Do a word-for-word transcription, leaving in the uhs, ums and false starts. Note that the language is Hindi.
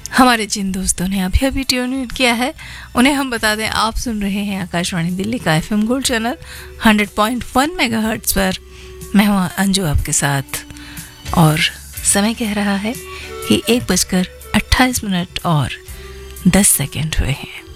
हमारे जिन दोस्तों ने अभी अभी ट्यून इन किया है उन्हें हम बता दें, आप सुन रहे हैं आकाशवाणी दिल्ली का FM gold channel hundred point one megahertz पर। मैं हूँ अंजू आपके साथ और समय कह रहा है कि एक बजकर अट्ठाईस मिनट और दस सेकेंड हुए हैं।